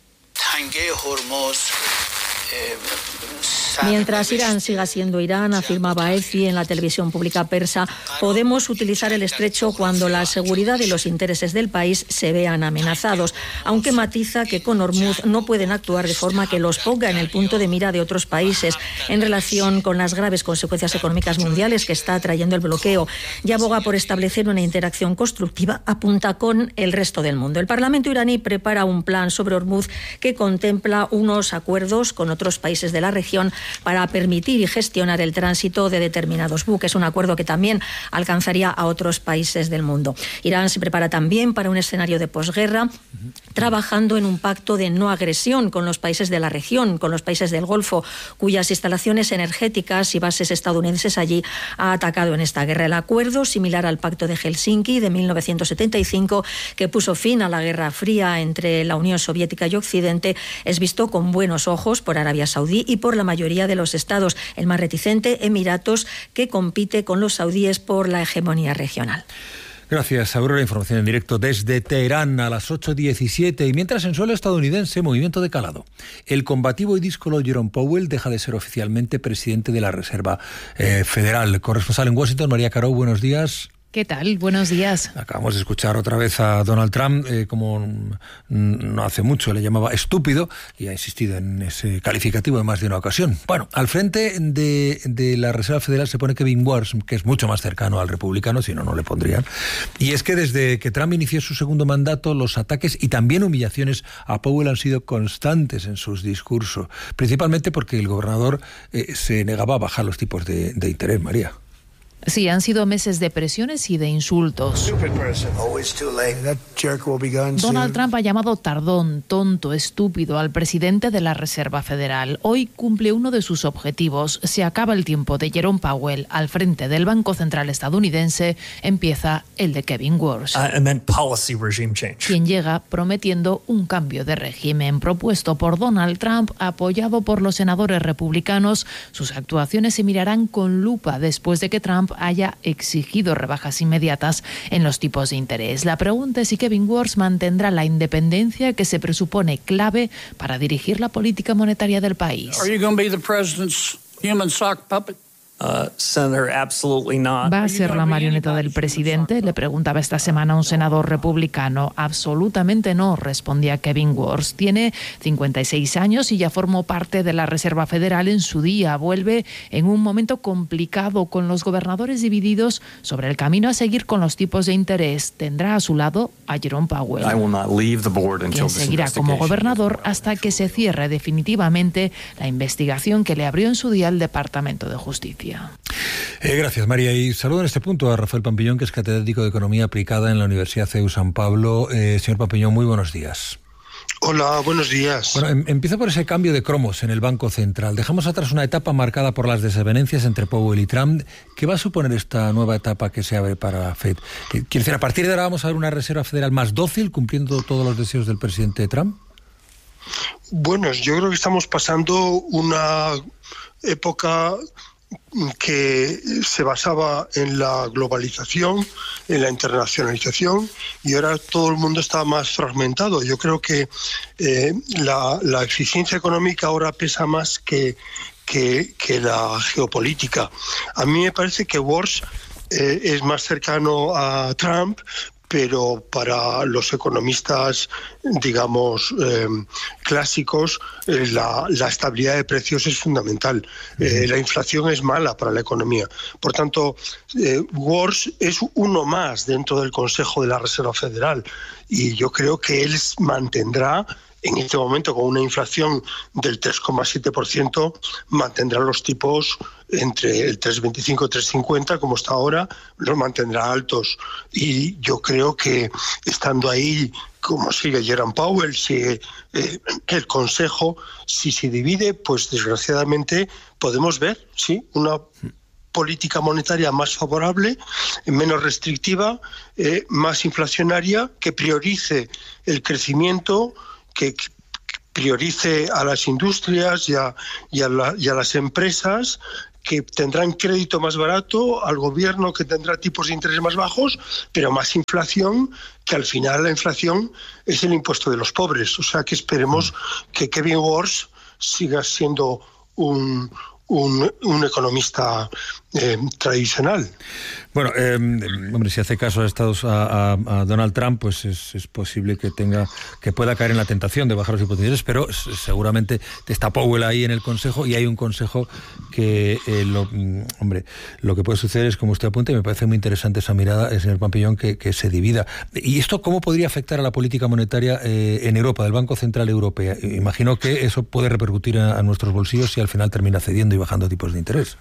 Mientras Irán siga siendo Irán, afirma Baezi en la televisión pública persa, podemos utilizar el estrecho cuando la seguridad y los intereses del país se vean amenazados, aunque matiza que con Hormuz no pueden actuar de forma que los ponga en el punto de mira de otros países en relación con las graves consecuencias económicas mundiales que está trayendo el bloqueo, y aboga por establecer una interacción constructiva, apunta, con el resto del mundo. El Parlamento iraní prepara un plan sobre Hormuz que contempla unos acuerdos con otros países de la región para permitir y gestionar el tránsito de determinados buques, un acuerdo que también alcanzaría a otros países del mundo. Irán se prepara también para un escenario de posguerra, trabajando en un pacto de no agresión con los países de la región, con los países del Golfo, cuyas instalaciones energéticas y bases estadounidenses allí ha atacado en esta guerra. El acuerdo, similar al Pacto de Helsinki de mil novecientos setenta y cinco, que puso fin a la Guerra Fría entre la Unión Soviética y Occidente, es visto con buenos ojos por Arabia Saudí y por la mayoría de los estados, el más reticente, Emiratos, que compite con los saudíes por la hegemonía regional. Gracias, Aurora. Información en directo desde Teherán a las ocho diecisiete. Y mientras en suelo estadounidense, movimiento de calado. El combativo y díscolo Jerome Powell deja de ser oficialmente presidente de la Reserva eh, Federal. Corresponsal en Washington, María Carou, buenos días. ¿Qué tal? Buenos días. Acabamos de escuchar otra vez a Donald Trump, eh, como no hace mucho le llamaba estúpido, y ha insistido en ese calificativo en más de una ocasión. Bueno, al frente de, de la Reserva Federal se pone Kevin Warsh, que es mucho más cercano al republicano, si no, no le pondrían. Y es que desde que Trump inició su segundo mandato, los ataques y también humillaciones a Powell han sido constantes en sus discursos, principalmente porque el gobernador eh, se negaba a bajar los tipos de, de interés, María. Sí, han sido meses de presiones y de insultos. Donald Trump ha llamado tardón, tonto, estúpido al presidente de la Reserva Federal. Hoy cumple uno de sus objetivos. Se acaba el tiempo de Jerome Powell al frente del Banco Central estadounidense. Empieza el de Kevin Warsh, quien llega prometiendo un cambio de régimen propuesto por Donald Trump, apoyado por los senadores republicanos. Sus actuaciones se mirarán con lupa después de que Trump Trump haya exigido rebajas inmediatas en los tipos de interés. La pregunta es si Kevin Warsh mantendrá la independencia que se presupone clave para dirigir la política monetaria del país. Are you going to be the president's human sock puppet? ¿Va a ser la marioneta del presidente? Le preguntaba esta semana un senador republicano. Absolutamente no, respondía Kevin Warsh. Tiene cincuenta y seis años y ya formó parte de la Reserva Federal en su día. Vuelve en un momento complicado, con los gobernadores divididos sobre el camino a seguir con los tipos de interés. Tendrá a su lado a Jerome Powell, quien seguirá como gobernador hasta que se cierre definitivamente la investigación que le abrió en su día el Departamento de Justicia. Eh, gracias, María. Y saludo en este punto a Rafael Pampillón, que es catedrático de Economía Aplicada en la Universidad C E U San Pablo. Eh, señor Pampillón, muy buenos días. Hola, buenos días. Bueno, em, empieza por ese cambio de cromos en el Banco Central. Dejamos atrás una etapa marcada por las desavenencias entre Powell y Trump. ¿Qué va a suponer esta nueva etapa que se abre para la Fed? Eh, ¿Quiere decir, a partir de ahora vamos a ver una Reserva Federal más dócil, cumpliendo todos los deseos del presidente Trump? Bueno, yo creo que estamos pasando una época que se basaba en la globalización, en la internacionalización, y ahora todo el mundo está más fragmentado. Yo creo que eh, la, la eficiencia económica ahora pesa más que, que, que la geopolítica. A mí me parece que Warsh eh, es más cercano a Trump, pero para los economistas, digamos, eh, clásicos, eh, la, la estabilidad de precios es fundamental. Eh, la inflación es mala para la economía. Por tanto, eh, Warsh es uno más dentro del Consejo de la Reserva Federal, y yo creo que él mantendrá, en este momento con una inflación del tres coma siete por ciento, mantendrá los tipos entre el tres coma veinticinco y tres coma cincuenta, como está ahora, los mantendrá altos. Y yo creo que estando ahí, como sigue Jerome Powell, sigue eh, el Consejo, si se divide, pues desgraciadamente podemos ver, sí, una política monetaria más favorable, menos restrictiva, eh, más inflacionaria, que priorice el crecimiento, que priorice a las industrias y a, y a, la, y a las empresas, que tendrán crédito más barato, al gobierno, que tendrá tipos de interés más bajos, pero más inflación, que al final la inflación es el impuesto de los pobres. O sea que esperemos que Kevin Warsh siga siendo un, un, un economista eh, tradicional. Bueno, eh, hombre, si hace caso a, Estados, a, a, a Donald Trump, pues es, es posible que tenga, que pueda caer en la tentación de bajar los tipos de interés, pero seguramente está Powell ahí en el Consejo, y hay un Consejo que, eh, lo, hombre, lo que puede suceder es, como usted apunta, y me parece muy interesante esa mirada, el señor Pampillón, que, que se divida. ¿Y esto cómo podría afectar a la política monetaria eh, en Europa, del Banco Central Europeo? Imagino que eso puede repercutir a, a nuestros bolsillos si al final termina cediendo y bajando tipos de interés.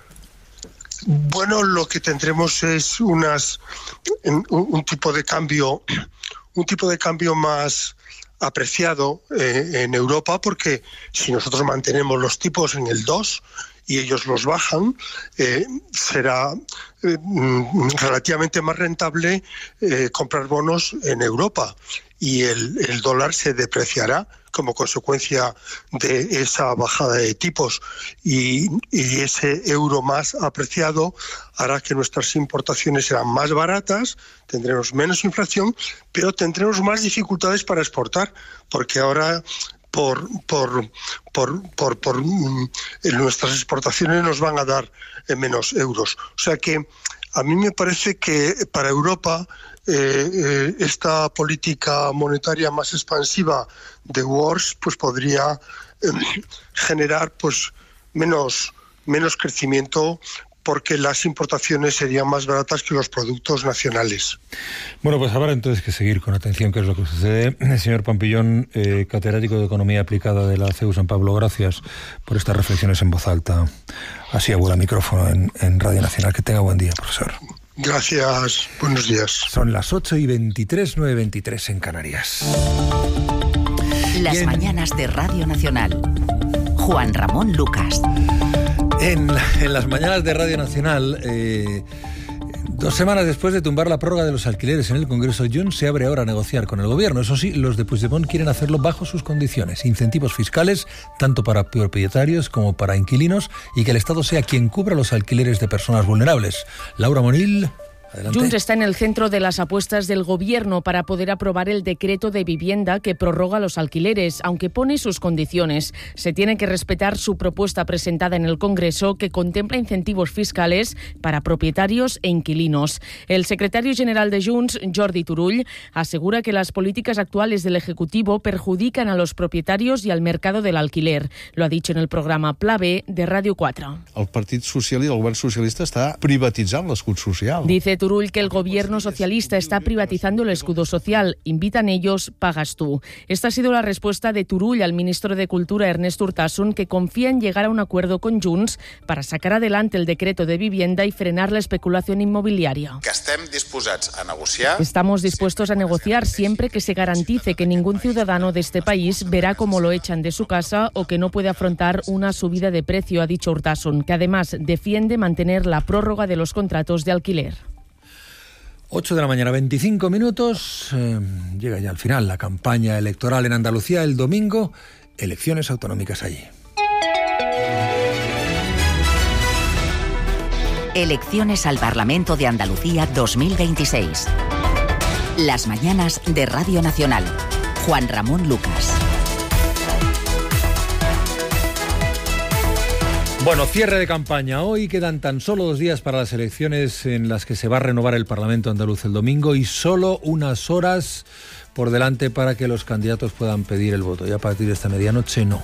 Bueno, lo que tendremos es unas un, un tipo de cambio, un tipo de cambio más apreciado eh, en Europa, porque si nosotros mantenemos los tipos en el dos y ellos los bajan, eh, será eh, relativamente más rentable eh, comprar bonos en Europa, y el, el dólar se depreciará como consecuencia de esa bajada de tipos, y, y ese euro más apreciado hará que nuestras importaciones serán más baratas, tendremos menos inflación, pero tendremos más dificultades para exportar, porque ahora por por por por, por mm, nuestras exportaciones nos van a dar eh, menos euros. O sea que a mí me parece que para Europa eh, eh, esta política monetaria más expansiva de Warsh pues podría eh, generar pues menos menos crecimiento, porque las importaciones serían más baratas que los productos nacionales. Bueno, pues habrá entonces que seguir con atención qué es lo que sucede. El señor Pampillón, eh, catedrático de Economía Aplicada de la C E U San Pablo, gracias por estas reflexiones en voz alta. Así abuela micrófono en, en Radio Nacional. Que tenga buen día, profesor. Gracias, buenos días. Son las ocho y veintitrés, nueve y veintitrés en Canarias. Las Bien. Mañanas de Radio Nacional. Juan Ramón Lucas. En, en las mañanas de Radio Nacional, eh, Dos semanas después de tumbar la prórroga de los alquileres en el Congreso, Junts se abre ahora a negociar con el gobierno. Eso sí, los de Puigdemont quieren hacerlo bajo sus condiciones. Incentivos fiscales, tanto para propietarios como para inquilinos, y que el Estado sea quien cubra los alquileres de personas vulnerables. Laura Monil... Adelante. Junts está en el centro de las apuestas del Gobierno para poder aprobar el decreto de vivienda que prorroga los alquileres, aunque pone sus condiciones. Se tiene que respetar su propuesta presentada en el Congreso, que contempla incentivos fiscales para propietarios e inquilinos. El secretario general de Junts, Jordi Turull, asegura que las políticas actuales del Ejecutivo perjudican a los propietarios y al mercado del alquiler. Lo ha dicho en el programa Pla B de Radio cuatro. El Partit Socialista, el Govern Socialista, està privatitzant l'escut social. Dice Turull que el gobierno socialista está privatizando el escudo social. Invitan ellos, pagas tú. Esta ha sido la respuesta de Turull al ministro de Cultura, Ernest Urtasun, que confía en llegar a un acuerdo con Junts para sacar adelante el decreto de vivienda y frenar la especulación inmobiliaria. Que estem disposats a negociar. Estamos dispuestos a negociar siempre que se garantice que ningún ciudadano de este país verá cómo lo echan de su casa o que no puede afrontar una subida de precio, ha dicho Urtasun, que además defiende mantener la prórroga de los contratos de alquiler. ocho de la mañana, veinticinco minutos. Eh, llega ya al final la campaña electoral en Andalucía. El domingo, elecciones autonómicas allí. Elecciones al Parlamento de Andalucía dos mil veintiséis. Las mañanas de Radio Nacional. Juan Ramón Lucas. Bueno, cierre de campaña. Hoy quedan tan solo dos días para las elecciones en las que se va a renovar el Parlamento andaluz el domingo y solo unas horas por delante para que los candidatos puedan pedir el voto. Y a partir de esta medianoche no.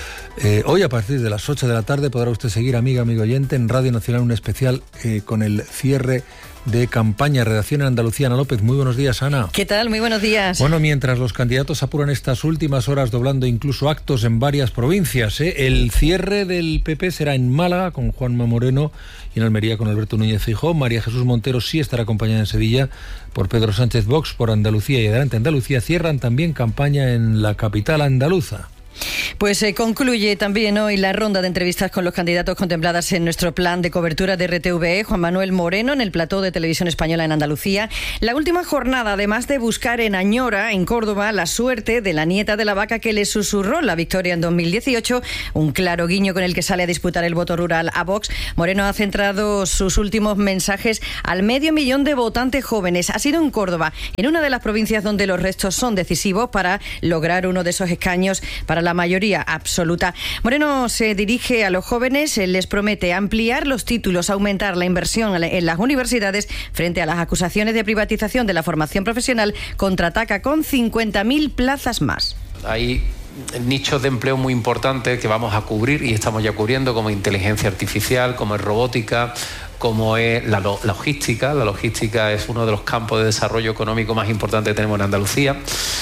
Eh, hoy a partir de las ocho de la tarde podrá usted seguir, amiga, amigo oyente, en Radio Nacional un especial eh, con el cierre de campaña. Redacción en Andalucía, Ana López. Muy buenos días, Ana. ¿Qué tal? Muy buenos días. Bueno, mientras los candidatos apuran estas últimas horas doblando incluso actos en varias provincias, ¿eh? El cierre del P P será en Málaga con Juanma Moreno y en Almería con Alberto Núñez Feijóo. María Jesús Montero sí estará acompañada en Sevilla por Pedro Sánchez. Vox por Andalucía y Adelante Andalucía cierran también campaña en la capital andaluza. Pues se eh, concluye también hoy la ronda de entrevistas con los candidatos contempladas en nuestro plan de cobertura de R T V E. Juan Manuel Moreno en el plató de Televisión Española en Andalucía. La última jornada, además de buscar en Añora, en Córdoba, la suerte de la nieta de la vaca que le susurró la victoria en dos mil dieciocho, un claro guiño con el que sale a disputar el voto rural a Vox. Moreno ha centrado sus últimos mensajes al medio millón de votantes jóvenes. Ha sido en Córdoba, en una de las provincias donde los restos son decisivos para lograr uno de esos escaños para la mayoría absoluta. Moreno se dirige a los jóvenes, les promete ampliar los títulos, aumentar la inversión en las universidades frente a las acusaciones de privatización de la formación profesional. Contraataca con cincuenta mil plazas más. Hay nichos de empleo muy importantes que vamos a cubrir y estamos ya cubriendo, como inteligencia artificial, como es robótica, como es la lo- logística. La logística es uno de los campos de desarrollo económico más importantes que tenemos en Andalucía.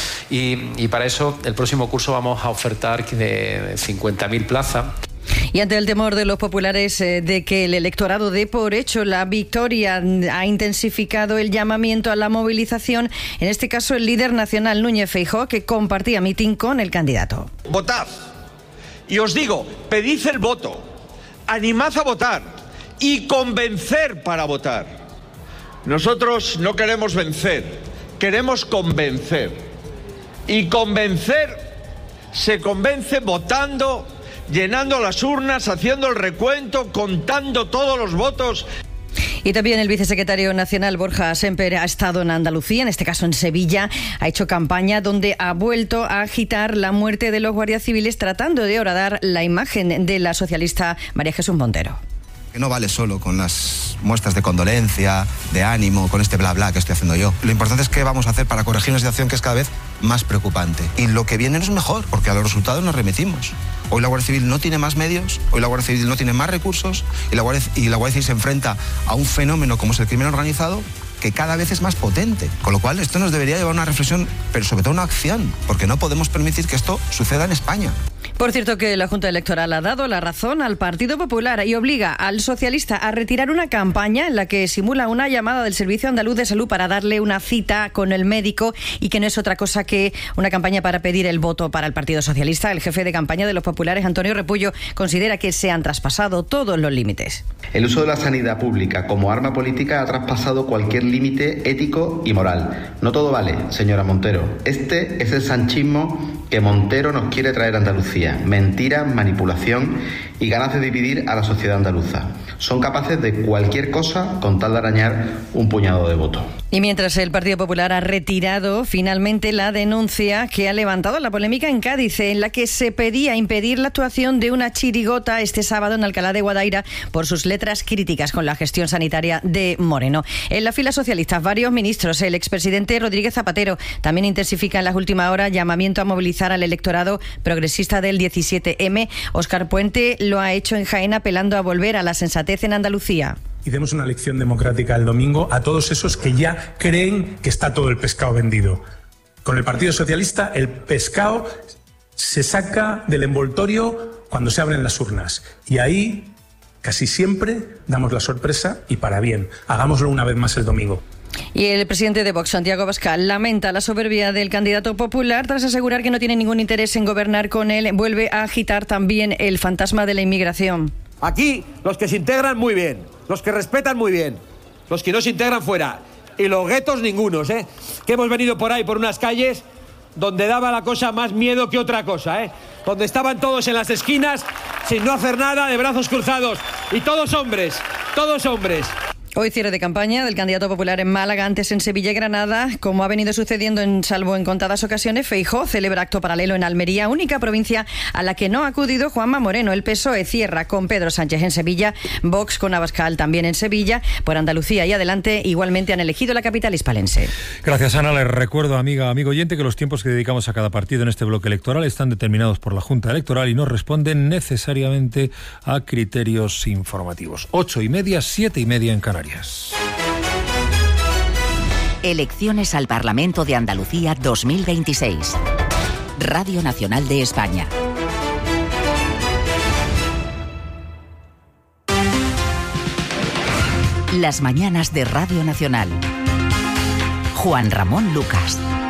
Y, y para eso, el próximo curso vamos a ofertar de cincuenta mil plazas. Y ante el temor de los populares eh, de que el electorado dé por hecho la victoria, ha intensificado el llamamiento a la movilización, en este caso el líder nacional Núñez Feijóo, que compartía mitin con el candidato. Votad. Y os digo, pedid el voto, animad a votar y convencer para votar. Nosotros no queremos vencer, queremos convencer. Y convencer se convence votando, llenando las urnas, haciendo el recuento, contando todos los votos. Y también el vicesecretario nacional Borja Semper ha estado en Andalucía, en este caso en Sevilla, ha hecho campaña donde ha vuelto a agitar la muerte de los guardias civiles, tratando de horadar la imagen de la socialista María Jesús Montero. Que no vale solo con las muestras de condolencia, de ánimo, con este bla bla que estoy haciendo yo. Lo importante es qué vamos a hacer para corregir una situación que es cada vez más preocupante. Y lo que viene no es mejor, porque a los resultados nos remitimos. Hoy la Guardia Civil no tiene más medios, hoy la Guardia Civil no tiene más recursos y la Guardia, y la Guardia Civil se enfrenta a un fenómeno como es el crimen organizado que cada vez es más potente. Con lo cual esto nos debería llevar a una reflexión, pero sobre todo a una acción, porque no podemos permitir que esto suceda en España. Por cierto, que la Junta Electoral ha dado la razón al Partido Popular y obliga al socialista a retirar una campaña en la que simula una llamada del Servicio Andaluz de Salud para darle una cita con el médico y que no es otra cosa que una campaña para pedir el voto para el Partido Socialista. El jefe de campaña de los populares, Antonio Repullo, considera que se han traspasado todos los límites. El uso de la sanidad pública como arma política ha traspasado cualquier límite ético y moral. No todo vale, señora Montero. Este es el sanchismo que Montero nos quiere traer a Andalucía. Mentira, manipulación y ganas de dividir a la sociedad andaluza. Son capaces de cualquier cosa con tal de arañar un puñado de votos. Y mientras el Partido Popular ha retirado finalmente la denuncia que ha levantado la polémica en Cádiz, en la que se pedía impedir la actuación de una chirigota este sábado en Alcalá de Guadaira por sus letras críticas con la gestión sanitaria de Moreno. En la fila socialista, varios ministros, el expresidente Rodríguez Zapatero, también intensifica en las últimas horas llamamiento a movilizar al electorado progresista del diecisiete eme. Óscar Puente lo ha hecho en Jaén apelando a volver a la sensatez en Andalucía. Y demos una lección democrática el domingo a todos esos que ya creen que está todo el pescado vendido. Con el Partido Socialista, el pescado se saca del envoltorio cuando se abren las urnas. Y ahí, casi siempre, damos la sorpresa y para bien. Hagámoslo una vez más el domingo. Y el presidente de Vox, Santiago Abascal, lamenta la soberbia del candidato popular tras asegurar que no tiene ningún interés en gobernar con él. Vuelve a agitar también el fantasma de la inmigración. Aquí, los que se integran muy bien, los que respetan muy bien, los que no se integran fuera. Y los guetos ningunos, ¿eh? Que hemos venido por ahí, por unas calles donde daba la cosa más miedo que otra cosa, ¿eh? Donde estaban todos en las esquinas, sin no hacer nada, de brazos cruzados. Y todos hombres, todos hombres. Hoy cierre de campaña del candidato popular en Málaga, antes en Sevilla y Granada. Como ha venido sucediendo en salvo en contadas ocasiones, Feijóo celebra acto paralelo en Almería, única provincia a la que no ha acudido Juanma Moreno. El P S O E cierra con Pedro Sánchez en Sevilla, Vox con Abascal también en Sevilla. Por Andalucía y adelante igualmente han elegido la capital hispalense. Gracias, Ana. Les recuerdo, amiga, amigo oyente, que los tiempos que dedicamos a cada partido en este bloque electoral están determinados por la Junta Electoral y no responden necesariamente a criterios informativos. Ocho y media, siete y media en Canarias. Elecciones al Parlamento de Andalucía dos mil veintiséis. Radio Nacional de España. Las mañanas de Radio Nacional. Juan Ramón Lucas.